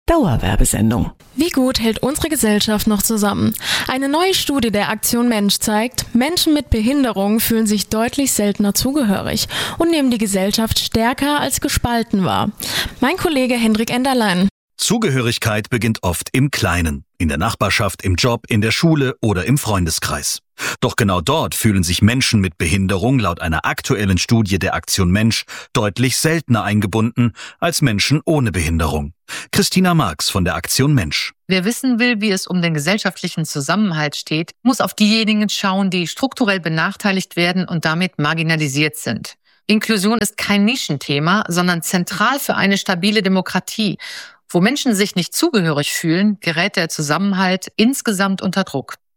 Dauerwerbesendung. Wie gut hält unsere Gesellschaft noch zusammen? Eine neue Studie der Aktion Mensch zeigt, Menschen mit Behinderung fühlen sich deutlich seltener zugehörig und nehmen die Gesellschaft stärker als gespalten wahr. Mein Kollege Hendrik Enderlein. Zugehörigkeit beginnt oft im Kleinen, in der Nachbarschaft, im Job, in der Schule oder im Freundeskreis. Doch genau dort fühlen sich Menschen mit Behinderung laut einer aktuellen Studie der Aktion Mensch deutlich seltener eingebunden als Menschen ohne Behinderung. Christina Marx von der Aktion Mensch. Wer wissen will, wie es um den gesellschaftlichen Zusammenhalt steht, muss auf diejenigen schauen, die strukturell benachteiligt werden und damit marginalisiert sind. Inklusion ist kein Nischenthema, sondern zentral für eine stabile Demokratie. Wo Menschen sich nicht zugehörig fühlen, gerät der Zusammenhalt insgesamt unter Druck.